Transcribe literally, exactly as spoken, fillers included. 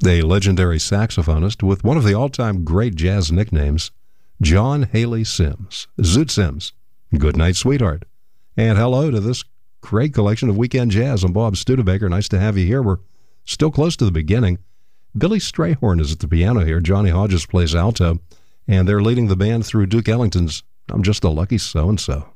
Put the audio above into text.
a legendary saxophonist with one of the all-time great jazz nicknames, John Haley Sims. Zoot Sims, good night, sweetheart. And hello to this great collection of weekend jazz. I'm Bob Studebaker. Nice to have you here. We're still close to the beginning. Billy Strayhorn is at the piano here. Johnny Hodges plays alto, and they're leading the band through Duke Ellington's I'm Just a Lucky So-and-So.